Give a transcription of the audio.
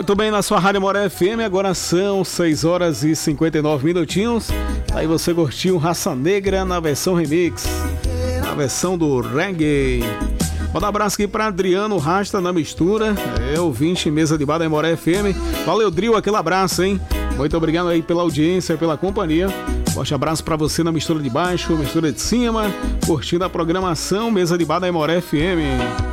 Muito bem, na sua Rádio Moré FM, agora são 6 horas e 59 minutinhos. Aí você curtiu Raça Negra na versão remix, na versão do reggae. Manda um abraço aqui para Adriano Rasta na mistura, ouvinte mesa de bar da Moré FM. Valeu, Dril, aquele abraço, hein? Muito obrigado aí pela audiência, pela companhia. Forte abraço para você na mistura de baixo, mistura de cima, curtindo a programação mesa de bar da Moré FM.